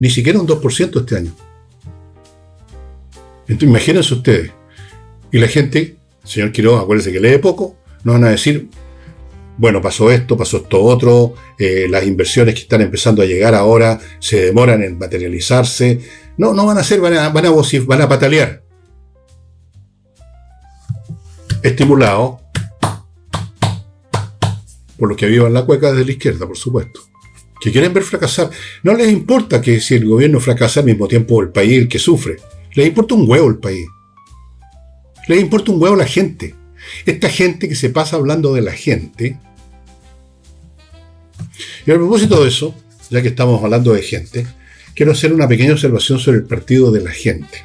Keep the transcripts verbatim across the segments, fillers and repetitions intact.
Ni siquiera un dos por ciento este año. Entonces, imagínense ustedes. Y la gente, señor Quiroga, acuérdense que lee poco, nos van a decir, bueno, pasó esto, pasó esto otro, eh, las inversiones que están empezando a llegar ahora se demoran en materializarse. No, no van a ser, van a, van a, vocif- van a patalear. Estimulado por los que vivan la cueca desde la izquierda, por supuesto. Que quieren ver fracasar. No les importa que si el gobierno fracasa al mismo tiempo el país el que sufre. Les importa un huevo el país. Les importa un huevo la gente. Esta gente que se pasa hablando de la gente. Y a propósito de eso, ya que estamos hablando de gente, quiero hacer una pequeña observación sobre el partido de la gente.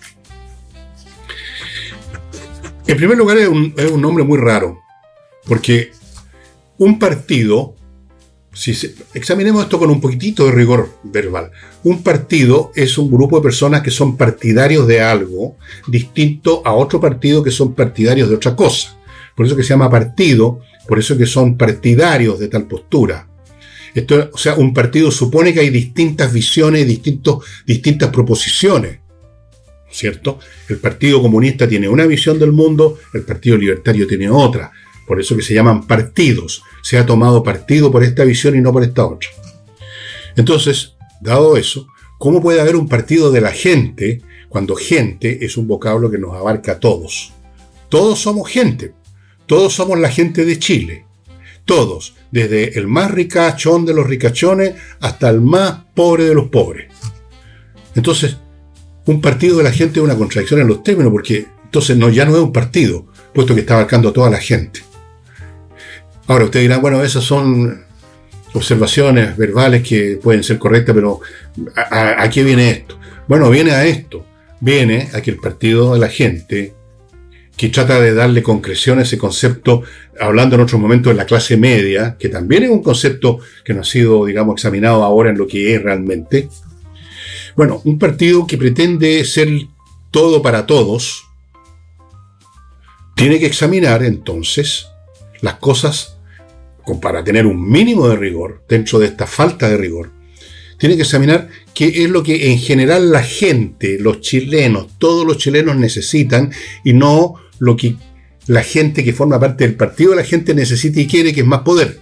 En primer lugar, es un, es un nombre muy raro, porque un partido, si se, examinemos esto con un poquitito de rigor verbal, un partido es un grupo de personas que son partidarios de algo distinto a otro partido que son partidarios de otra cosa. Por eso que se llama partido, por eso que son partidarios de tal postura. Esto, o sea, un partido supone que hay distintas visiones, distintos, distintas proposiciones, ¿cierto? El Partido Comunista tiene una visión del mundo, el Partido Libertario tiene otra. Por eso que se llaman partidos. Se ha tomado partido por esta visión y no por esta otra. Entonces, dado eso, ¿cómo puede haber un partido de la gente cuando gente es un vocablo que nos abarca a todos? Todos somos gente. Todos somos la gente de Chile. Todos, desde el más ricachón de los ricachones hasta el más pobre de los pobres. Entonces, un partido de la gente es una contradicción en los términos, porque entonces no, ya no es un partido, puesto que está abarcando a toda la gente. Ahora, ustedes dirán, bueno, esas son observaciones verbales que pueden ser correctas, pero ¿a, a, a qué viene esto? Bueno, viene a esto. Viene a que el partido de la gente, que trata de darle concreción a ese concepto, hablando en otros momentos de la clase media, que también es un concepto que no ha sido, digamos, examinado ahora en lo que es realmente. Bueno, un partido que pretende ser todo para todos, tiene que examinar entonces las cosas para tener un mínimo de rigor dentro de esta falta de rigor. Tiene que examinar qué es lo que en general la gente, los chilenos, todos los chilenos necesitan y no lo que la gente que forma parte del partido de la gente necesita y quiere, que es más poder.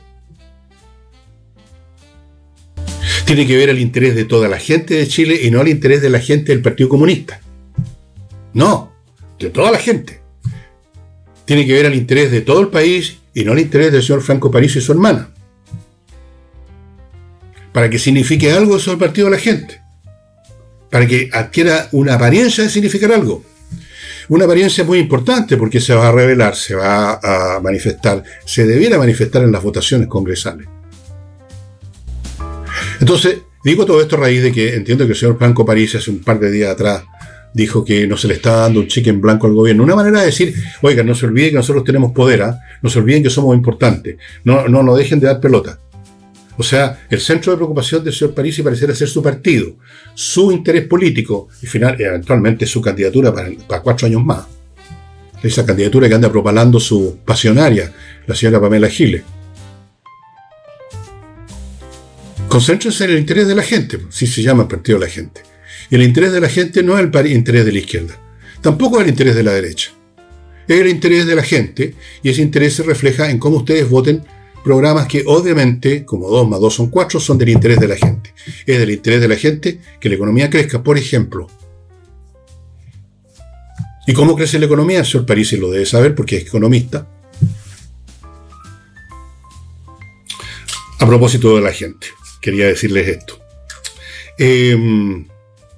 Tiene que ver el interés de toda la gente de Chile y no el interés de la gente del Partido Comunista. No, de toda la gente. Tiene que ver el interés de todo el país y no el interés del señor Franco Parisi y su hermana. Para que signifique algo eso el partido de la gente. Para que adquiera una apariencia de significar algo. Una apariencia muy importante porque se va a revelar, se va a manifestar, se debiera manifestar en las votaciones congresales. Entonces, digo todo esto a raíz de que entiendo que el señor Franco Parisi hace un par de días atrás dijo que no se le estaba dando un cheque en blanco al gobierno. Una manera de decir, oiga, no se olviden que nosotros tenemos poder, ¿eh? No se olviden que somos importantes, no, no nos dejen de dar pelota. O sea, el centro de preocupación del señor Parisi pareciera ser su partido, su interés político y final, eventualmente su candidatura para, para cuatro años más. Esa candidatura que anda propalando su pasionaria, la señora Pamela Giles. Concéntrense en el interés de la gente, si se llama el partido de la gente. Y el interés de la gente no es el interés de la izquierda, tampoco es el interés de la derecha. Es el interés de la gente y ese interés se refleja en cómo ustedes voten programas que obviamente, como dos más dos son cuatro, son del interés de la gente. Es del interés de la gente que la economía crezca, por ejemplo. ¿Y cómo crece la economía? El señor Parisi lo debe saber porque es economista. A propósito de la gente, quería decirles esto. Eh, en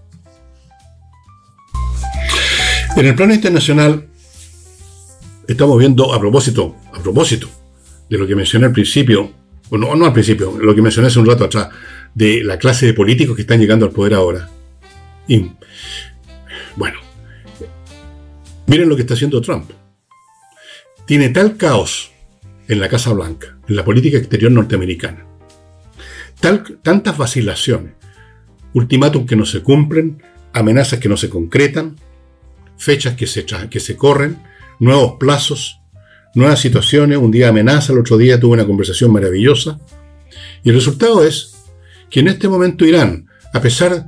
el plano internacional estamos viendo, a propósito, a propósito, de lo que mencioné al principio, bueno, no al principio, lo que mencioné hace un rato atrás, de la clase de políticos que están llegando al poder ahora. Y, bueno, miren lo que está haciendo Trump. Tiene tal caos en la Casa Blanca, en la política exterior norteamericana, tal, tantas vacilaciones, ultimátum que no se cumplen, amenazas que no se concretan, fechas que se, que se corren, nuevos plazos, nuevas situaciones, un día amenaza, el otro día tuvo una conversación maravillosa, y el resultado es que en este momento Irán, a pesar